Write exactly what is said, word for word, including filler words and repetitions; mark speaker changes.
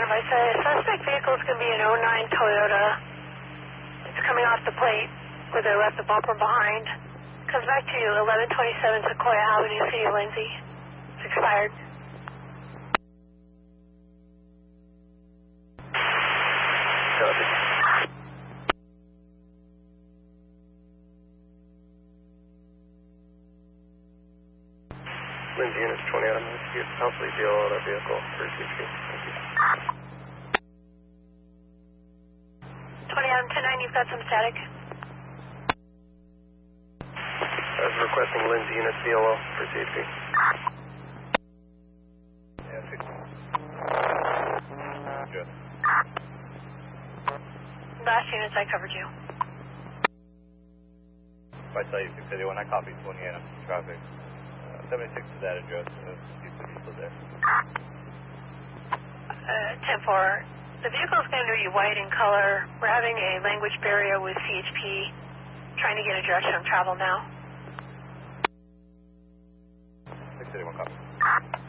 Speaker 1: advice. A suspect vehicle is going to be an oh nine Toyota. It's coming off the plate where they left the bumper behind. Comes back to eleven twenty-seven Sequoia Avenue, City of Lindsay. It's expired.
Speaker 2: Copy. Lindsay units twenty out of Massachusetts. Possibly deal on that vehicle for C P. Thank you.
Speaker 1: twenty out of ten nine, you've got some static.
Speaker 2: I was requesting Lindsay units D L O for C P. Yeah, six. Good.
Speaker 1: Last units, I covered you.
Speaker 3: If I tell you six eighty-one, I copied twenty in traffic. Uh, seventy-six to that address, uh, you could be still there.
Speaker 1: Uh, ten four, the vehicle is going to be white in color. We're having a language barrier with C H P, trying to get a direction of travel now.
Speaker 3: six eighty-one, copy.